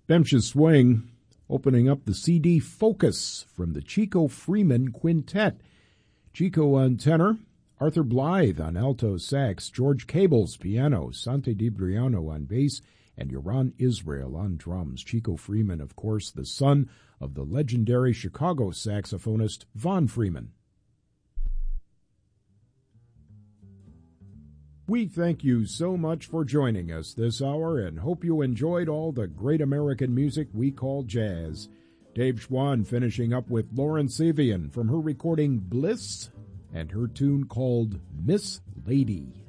Bemsh's Swing, opening up the CD Focus from the Chico Freeman Quintet. Chico on tenor, Arthur Blythe on alto sax, George Cables piano, Sante DiBriano on bass, and Yoran Israel on drums. Chico Freeman, of course, the son of the legendary Chicago saxophonist Von Freeman. We thank you so much for joining us this hour and hope you enjoyed all the great American music we call jazz. Dave Schwann finishing up with Lauren Savian from her recording Bliss and her tune called Miss Lady.